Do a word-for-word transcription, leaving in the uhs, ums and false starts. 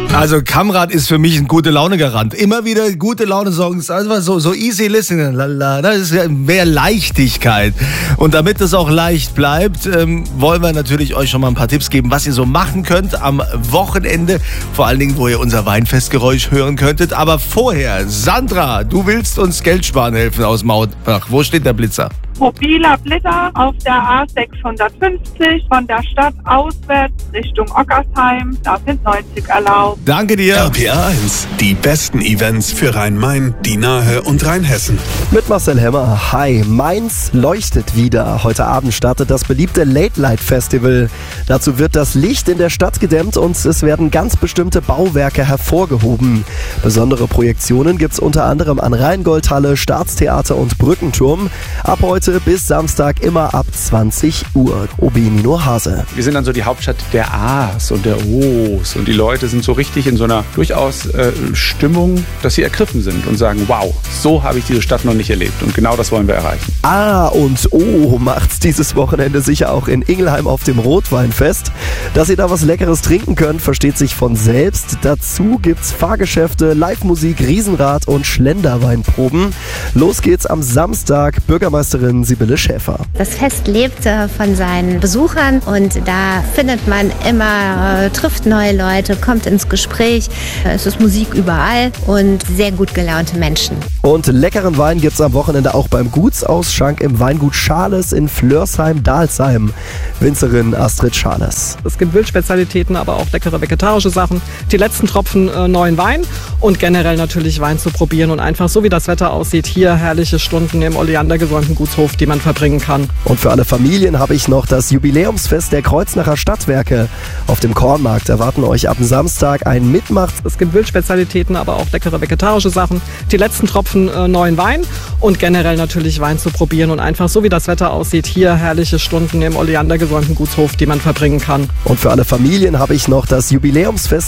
Also Kamrat ist für mich ein gute Laune-Garant. Immer wieder gute Laune-Songs, also so, so easy listening, lala, das ist mehr Leichtigkeit. Und damit es auch leicht bleibt, ähm, wollen wir natürlich euch schon mal ein paar Tipps geben, was ihr so machen könnt am Wochenende. Vor allen Dingen, wo ihr unser Weinfestgeräusch hören könntet. Aber vorher, Sandra, du willst uns Geld sparen helfen aus Mautbach. Wo steht der Blitzer? Mobiler Blitzer auf der A sechshundertfünfzig von der Stadt auswärts Richtung Ockersheim. Da sind neunzig erlaubt. Danke dir. R P R eins, die besten Events für Rhein-Main, die Nahe und Rheinhessen. Mit Marcel Hemmer. Hi, Mainz leuchtet wieder. Heute Abend startet das beliebte Late Light Festival. Dazu wird das Licht in der Stadt gedämmt und es werden ganz bestimmte Bauwerke hervorgehoben. Besondere Projektionen gibt es unter anderem an Rheingoldhalle, Staatstheater und Brückenturm. Ab heute bis Samstag immer ab zwanzig Uhr. O B Nino Hase. Wir sind dann so die Hauptstadt der A's und der O's und die Leute sind so richtig in so einer durchaus äh, Stimmung, dass sie ergriffen sind und sagen, wow, so habe ich diese Stadt noch nicht erlebt und genau das wollen wir erreichen. A und O macht's dieses Wochenende sicher auch in Ingelheim auf dem Rotweinfest. Dass ihr da was Leckeres trinken könnt, versteht sich von selbst. Dazu gibt's Fahrgeschäfte, Live-Musik, Riesenrad und Schlenderweinproben. Los geht's am Samstag. Bürgermeisterin Sibylle Schäfer. Das Fest lebt äh, von seinen Besuchern und da findet man immer, äh, trifft neue Leute, kommt ins Gespräch. Es ist Musik überall und sehr gut gelaunte Menschen. Und leckeren Wein gibt's am Wochenende auch beim Gutsausschank im Weingut Schales in Flörsheim-Dalsheim. Winzerin Astrid Schales. Es gibt Wildspezialitäten, aber auch leckere vegetarische Sachen. Die letzten Tropfen äh, neuen Wein und generell natürlich Wein zu probieren und einfach so wie das Wetter aussieht, hier herrliche Stunden im oleandergesäumten Gutshof, die man verbringen kann. Und für alle Familien habe ich noch das Jubiläumsfest der Kreuznacher Stadtwerke. Auf dem Kornmarkt erwarten euch ab Samstag ein Mitmacht. Es gibt Wildspezialitäten, aber auch leckere vegetarische Sachen. Die letzten Tropfen äh, neuen Wein und generell natürlich Wein zu probieren und einfach so wie das Wetter aussieht, hier herrliche Stunden im oleandergesäumten Gutshof, die man verbringen kann. Und für alle Familien habe ich noch das Jubiläumsfest